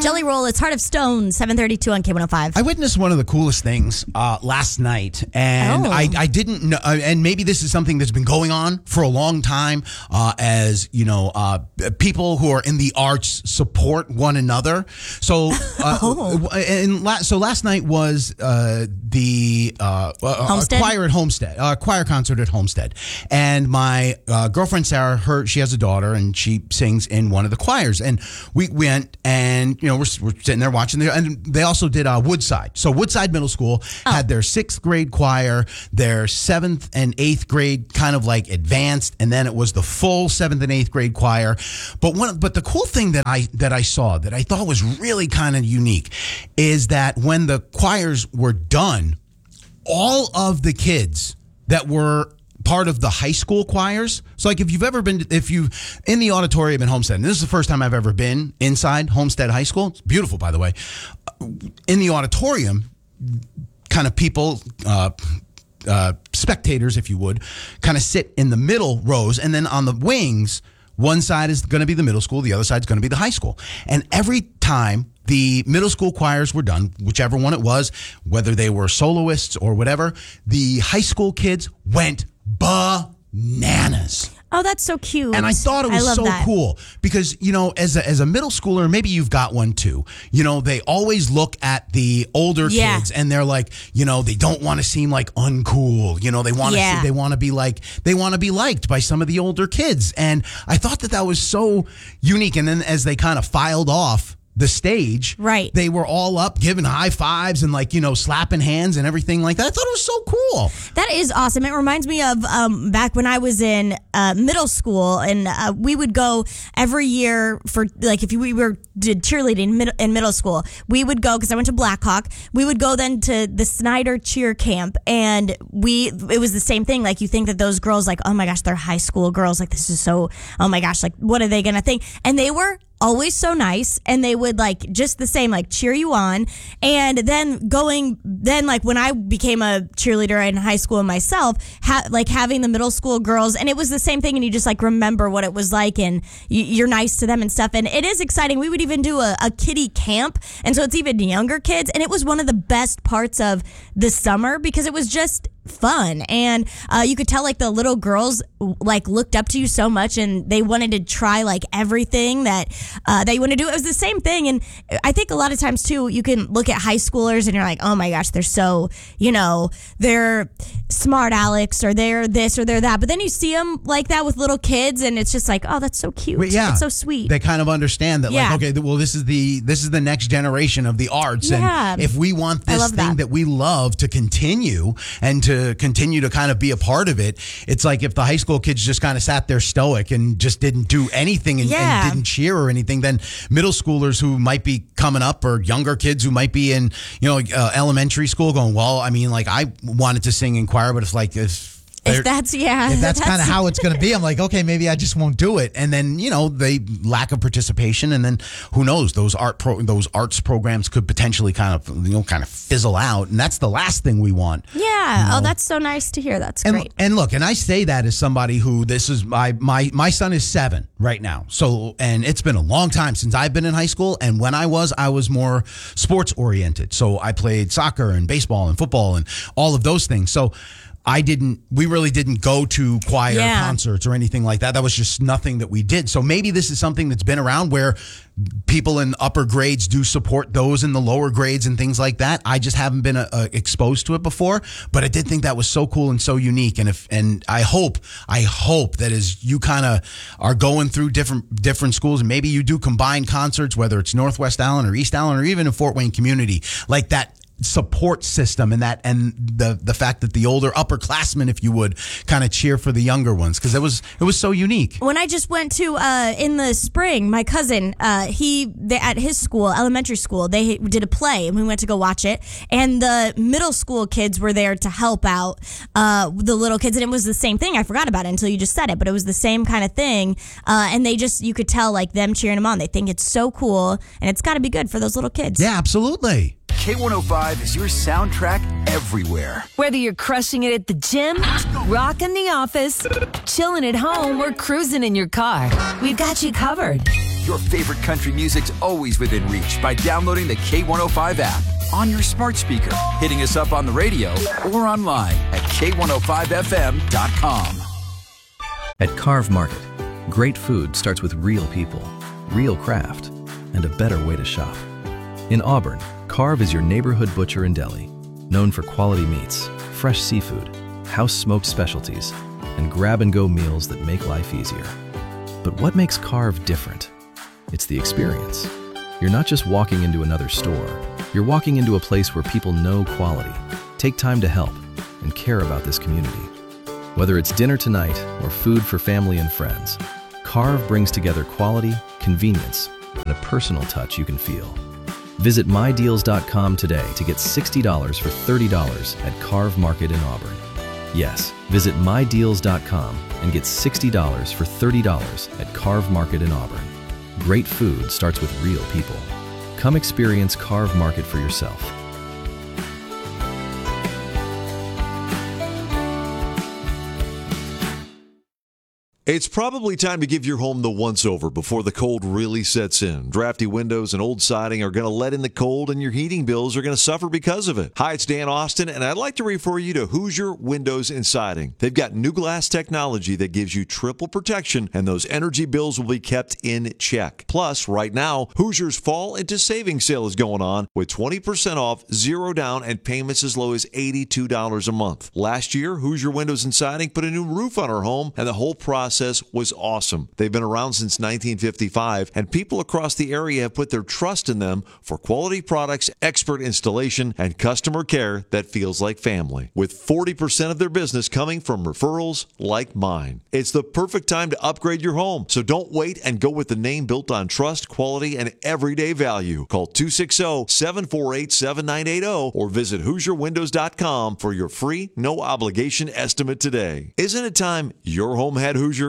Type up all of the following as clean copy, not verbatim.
Jelly Roll, it's Heart of Stone, 7:32 on K105. I witnessed one of the coolest things last night, and I didn't know, and maybe this is something that's been going on for a long time, as you know, people who are in the arts support one another. So, so last night was the choir at Homestead, choir concert at Homestead, and my girlfriend Sarah, she has a daughter, and she sings in one of the choirs, and we went, and you know, we're sitting there watching there, and they also did Woodside. So Woodside Middle School had their 6th grade choir, their 7th and 8th grade kind of like advanced, and then it was the full 7th and 8th grade choir. But the cool thing that I saw that I thought was really kind of unique is that when the choirs were done, all of the kids that were part of the high school choirs. So like if you in the auditorium in Homestead, and this is the first time I've ever been inside Homestead High School. It's beautiful, by the way. In the auditorium, kind of people, spectators, if you would, kind of sit in the middle rows, and then on the wings, one side is going to be the middle school, the other side is going to be the high school. And every time the middle school choirs were done, whichever one it was, whether they were soloists or whatever, the high school kids went bananas. Oh, that's so cute. And I thought it was so cool because, you know, as a middle schooler, maybe you've got one too, you know, they always look at the older kids and they're like, you know, they don't want to seem like uncool. You know, they want to be liked by some of the older kids. And I thought that was so unique. And then as they kind of filed off the stage, right, they were all up giving high fives and like, you know, slapping hands and everything like that. I thought it was so cool. That is awesome. It reminds me of back when I was in middle school, and we would go every year for like if we did cheerleading in middle school, we would go because I went to Blackhawk. We would go then to the Snyder cheer camp, and it was the same thing. Like you think that those girls, like, oh my gosh, they're high school girls. Like this is so, oh my gosh, like what are they gonna think? And they were always so nice, and they would like just the same, like cheer you on. And then like when I became a cheerleader in high school myself, like having the middle school girls, and it was the same thing, and you just like remember what it was like, and you're nice to them and stuff. And it is exciting. We would even do a kiddie camp, and so it's even younger kids, and it was one of the best parts of the summer because it was just fun. And you could tell like the little girls like looked up to you so much, and they wanted to try like everything that they want to do. It was the same thing. And I think a lot of times too, you can look at high schoolers and you're like, oh my gosh, they're so, you know, they're smart Alex, or they're this or they're that. But then you see them like that with little kids, and it's just like, oh, that's so cute. Well, yeah, it's so sweet. They kind of understand that, like, okay, well, this is the next generation of the arts, and if we want this thing that we love to continue and to continue to kind of be a part of it, it's like if the high school kids just kind of sat there stoic and just didn't do anything and didn't cheer or anything, then middle schoolers who might be coming up, or younger kids who might be in, you know, elementary school going, well, I mean, like I wanted to sing in choir, but it's like if that's kind of how it's going to be, I'm like, okay, maybe I just won't do it. And then, you know, they lack of participation, and then who knows, those arts programs could potentially kind of fizzle out, and that's the last thing we want. Yeah. You know? Oh, that's so nice to hear. That's great. And look, and I say that as somebody who, this is my son is 7 right now. So, and it's been a long time since I've been in high school, and when I was more sports oriented. So I played soccer and baseball and football and all of those things. So we really didn't go to choir concerts or anything like that. That was just nothing that we did. So maybe this is something that's been around where people in upper grades do support those in the lower grades and things like that. I just haven't been exposed to it before, but I did think that was so cool and so unique. And I hope that as you kind of are going through different schools, and maybe you do combined concerts, whether it's Northwest Allen or East Allen or even in Fort Wayne community, like that support system, and the fact that the older upperclassmen, if you would, kind of cheer for the younger ones, because it was so unique. When I just went to in the spring, my cousin at his school, elementary school, they did a play, and we went to go watch it, and the middle school kids were there to help out the little kids, and it was the same thing. I forgot about it until you just said it, but it was the same kind of thing, and you could tell like them cheering them on. They think it's so cool, and it's got to be good for those little kids. Yeah, absolutely. K105 is your soundtrack everywhere. Whether you're crushing it at the gym, rocking the office, chilling at home, or cruising in your car, we've got you covered. Your favorite country music's always within reach by downloading the K105 app on your smart speaker, hitting us up on the radio, or online at K105FM.com. At Carve Market, great food starts with real people, real craft, and a better way to shop. In Auburn, Carve is your neighborhood butcher and deli, known for quality meats, fresh seafood, house-smoked specialties, and grab-and-go meals that make life easier. But what makes Carve different? It's the experience. You're not just walking into another store. You're walking into a place where people know quality, take time to help, and care about this community. Whether it's dinner tonight or food for family and friends, Carve brings together quality, convenience, and a personal touch you can feel. Visit MyDeals.com today to get $60 for $30 at Carve Market in Auburn. Yes, visit MyDeals.com and get $60 for $30 at Carve Market in Auburn. Great food starts with real people. Come experience Carve Market for yourself. It's probably time to give your home the once-over before the cold really sets in. Drafty windows and old siding are going to let in the cold, and your heating bills are going to suffer because of it. Hi, it's Dan Austin, and I'd like to refer you to Hoosier Windows and Siding. They've got new glass technology that gives you triple protection, and those energy bills will be kept in check. Plus, right now, Hoosier's Fall into Savings Sale is going on with 20% off, 0 down, and payments as low as $82 a month. Last year, Hoosier Windows and Siding put a new roof on our home, and the whole process was awesome. They've been around since 1955, and people across the area have put their trust in them for quality products, expert installation, and customer care that feels like family. With 40% of their business coming from referrals like mine. It's the perfect time to upgrade your home, so don't wait and go with the name built on trust, quality, and everyday value. Call 260-748-7980 or visit HoosierWindows.com for your free, no obligation estimate today. Isn't it time your home had Hoosier?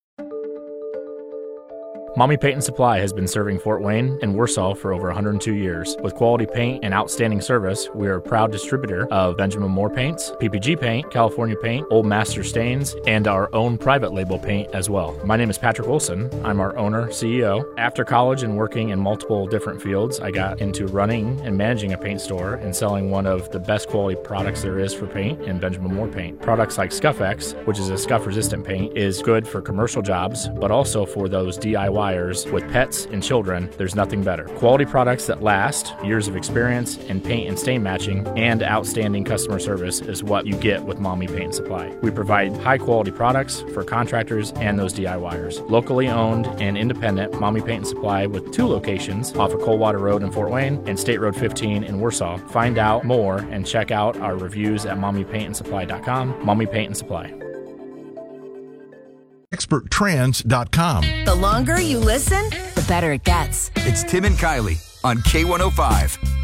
Mommy Paint and Supply has been serving Fort Wayne and Warsaw for over 102 years. With quality paint and outstanding service, we are a proud distributor of Benjamin Moore paints, PPG paint, California paint, Old Master stains, and our own private label paint as well. My name is Patrick Wilson. I'm our owner, CEO. After college and working in multiple different fields, I got into running and managing a paint store and selling one of the best quality products there is for paint in Benjamin Moore paint. Products like Scuff-X, which is a scuff-resistant paint, is good for commercial jobs, but also for those DIY with pets and children. There's nothing better. Quality products that last, years of experience in paint and stain matching, and outstanding customer service is what you get with Mommy Paint and Supply. We provide high quality products for contractors and those DIYers. Locally owned and independent Mommy Paint and Supply with 2 locations off of Coldwater Road in Fort Wayne and State Road 15 in Warsaw. Find out more and check out our reviews at mommypaintandsupply.com. Mommy Paint and Supply. ExpertTrans.com. The longer you listen, the better it gets. It's Tim and Kylie on K105.